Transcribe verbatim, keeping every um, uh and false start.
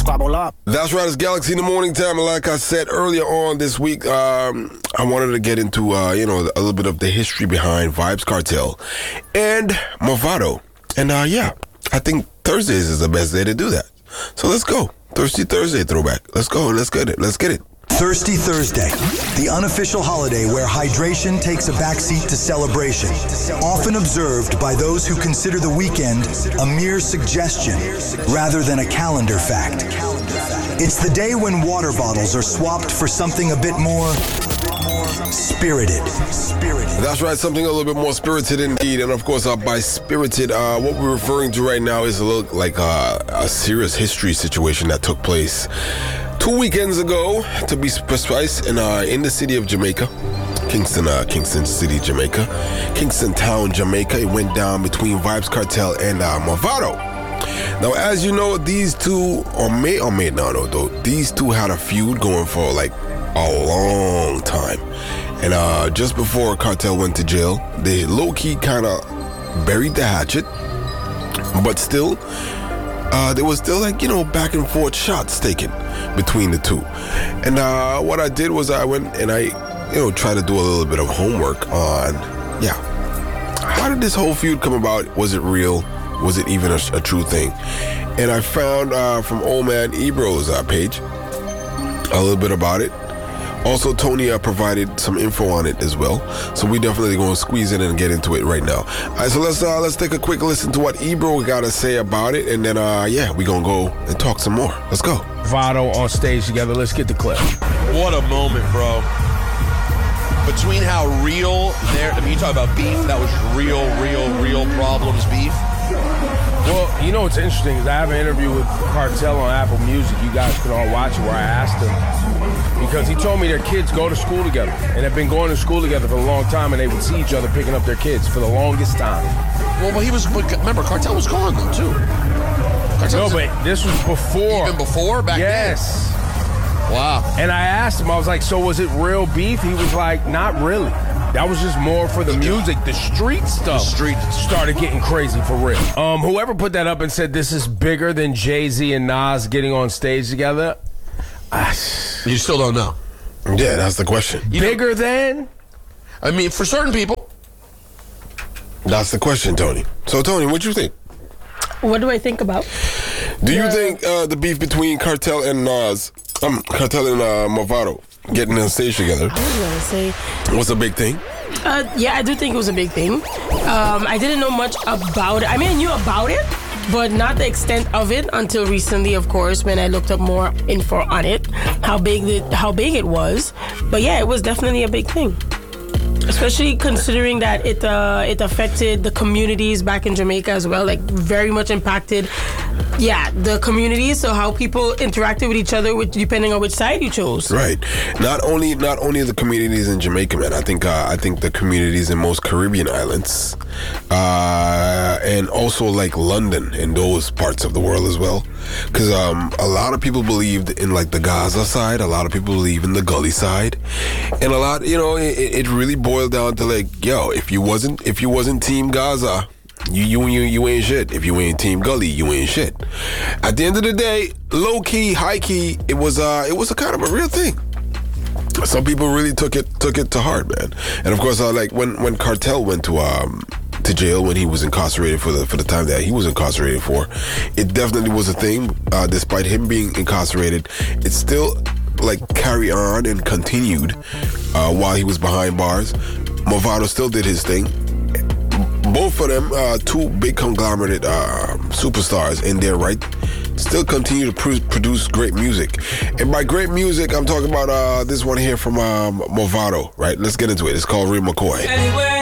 squabble up. That's right, it's Galaxy in the Morning Time. And like I said earlier on this week, um, I wanted to get into, uh, you know, a little bit of the history behind Vybz Kartel and Mavado. And, uh, yeah, I think Thursdays is the best day to do that. So let's go. Thirsty Thursday throwback. Let's go. Let's get it. Let's get it. Thirsty Thursday, the unofficial holiday where hydration takes a backseat to celebration, often observed by those who consider the weekend a mere suggestion rather than a calendar fact. It's the day when water bottles are swapped for something a bit more spirited. That's right, something a little bit more spirited indeed. And of course, uh, by spirited, uh, what we're referring to right now is a little like uh, a serious history situation that took place two weekends ago, to be precise, in uh, in the city of Jamaica, Kingston, uh, Kingston City, Jamaica, Kingston Town, Jamaica. It went down between Vybz Kartel and uh, Mavado. Now, as you know, these two, or may or may not know though, these two had a feud going for like a long time. And uh, just before Kartel went to jail, they low-key kind of buried the hatchet, but still, uh, there was still like, you know, back and forth shots taken between the two. And uh, what I did was I went and I, you know, tried to do a little bit of homework on, yeah, how did this whole feud come about? Was it real? Was it even a, a true thing? And I found uh, from Old Man Ebro's uh, page a little bit about it. Also, Tony uh, provided some info on it as well, so we definitely going to squeeze in and get into it right now. All right, so let's uh, let's take a quick listen to what Ebro got to say about it, and then uh, yeah, we gonna go and talk some more. Let's go. Vado on stage together. Let's get the clip. What a moment, bro. Between how real there, I mean, you talk about beef. That was real, real, real problems beef. Well, you know what's interesting is I have an interview with Kartel on Apple Music. You guys can all watch it, where I asked him, because he told me their kids go to school together and have been going to school together for a long time, and they would see each other picking up their kids for the longest time. Well, but he was, remember, Kartel was gone though too. Kartel no, but this was before. Even before? Back yes. then? Yes. Wow. And I asked him, I was like, so was it real beef? He was like, not really. That was just more for the music. The street stuff the street. started getting crazy for real. Um, whoever put that up and said this is bigger than Jay-Z and Nas getting on stage together, I, you still don't know. Yeah, that's the question. You bigger know, than? I mean, for certain people. That's the question, Tony. So, Tony, what do you think? What do I think about? Do you uh, think uh, the beef between Kartel and Nas, um, Kartel and uh, Mavado, getting on stage together, I was gonna say, was a big thing? Uh, yeah, I do think it was a big thing. Um, I didn't know much about it. I mean, I knew about it, but not the extent of it until recently, of course, when I looked up more info on it, how big the, how big it was. But yeah, it was definitely a big thing. Especially considering that it uh, it affected the communities back in Jamaica as well, like very much impacted, yeah, the communities. So how people interacted with each other, with, depending on which side you chose. Right. Not only not only the communities in Jamaica, man. I think uh, I think the communities in most Caribbean islands, uh, and also like London and those parts of the world as well. Because um, a lot of people believed in like the Gaza side, a lot of people believe in the Gully side, and a lot, you know, it, it really boiled down to like, yo, if you wasn't if you wasn't Team Gaza, you you you you ain't shit. If you ain't Team Gully, you ain't shit. At the end of the day, low key, high key, it was uh it was a kind of a real thing. Some people really took it took it to heart, man. And of course, uh, like when when Kartel went to um. to jail when he was incarcerated for the for the time that he was incarcerated for, it definitely was a thing. Uh, despite him being incarcerated, it still like carry on and continued uh, while he was behind bars. Mavado still did his thing. Both of them, uh, two big conglomerate uh, superstars in their right, still continue to pr- produce great music. And by great music, I'm talking about uh, this one here from um, Mavado, right? Let's get into it. It's called Real McCoy. Anywhere